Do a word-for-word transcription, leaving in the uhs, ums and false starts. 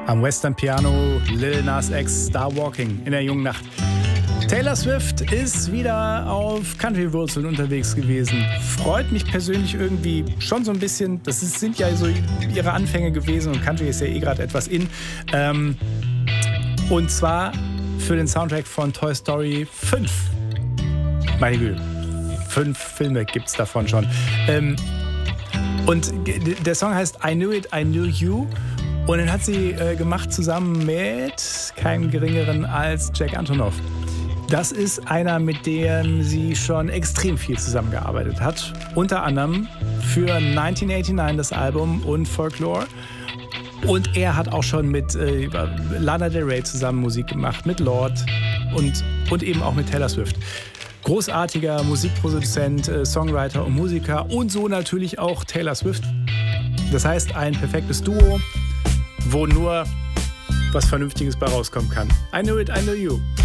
Am Western Piano Lil Nas X, Star Walking in der jungen Nacht. Taylor Swift ist wieder auf Country-Wurzeln unterwegs gewesen. Freut mich persönlich irgendwie schon so ein bisschen. Das ist, sind ja so ihre Anfänge gewesen und Country ist ja eh gerade etwas in. Ähm, und zwar für den Soundtrack von Toy Story fünf. Meine Güte, fünf Filme gibt es davon schon. Ähm, und der Song heißt I Knew It, I Knew You. Und den hat sie äh, gemacht zusammen mit keinem Geringeren als Jack Antonoff. Das ist einer, mit dem sie schon extrem viel zusammengearbeitet hat. Unter anderem für neunzehnhundertneunundachtzig das Album und Folklore. Und er hat auch schon mit äh, Lana Del Rey zusammen Musik gemacht, mit Lorde und, und eben auch mit Taylor Swift. Großartiger Musikproduzent, äh, Songwriter und Musiker und so natürlich auch Taylor Swift. Das heißt, ein perfektes Duo, wo nur was Vernünftiges bei rauskommen kann. I Knew It, I Knew You.